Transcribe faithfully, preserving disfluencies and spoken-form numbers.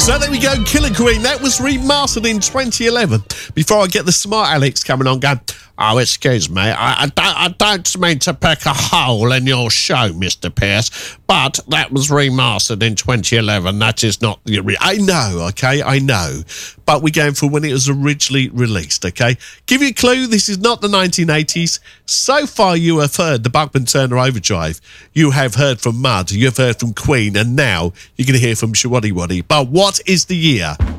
So there we go, Killer Queen. That was remastered in twenty eleven. Before I get the smart Alex coming on, going, oh, excuse me, I, I, don't, I don't mean to pick a hole in your show, Mister Pierce, but that was remastered in twenty eleven. That is not the re- I know, okay, I know. But we're going for when it was originally released, okay? Give you a clue, this is not the nineteen eighties. So far you have heard the Buckman Turner Overdrive. You have heard from Mud, you have heard from Queen, and now you're going to hear from Showaddywaddy. But what is the year?